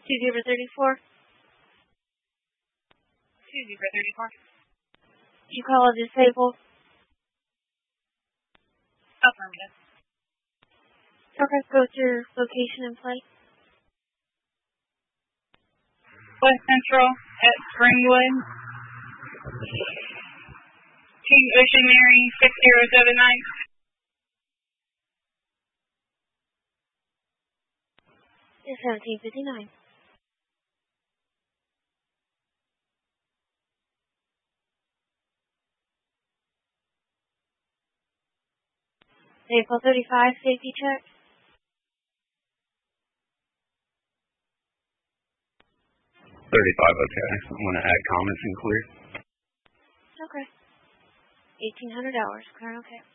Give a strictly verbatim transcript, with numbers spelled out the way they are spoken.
two zero three four. two zero three four. Did you call a disabled? Affirmative. Okay, go to your location and play. West Central at Springwood. King Ocean Mary six zero seven nine. It's seventeen fifty-nine. Vehicle thirty-five, safety check. thirty-five, okay. I want to add comments and clear. Okay. eighteen hundred dollars, clear, okay.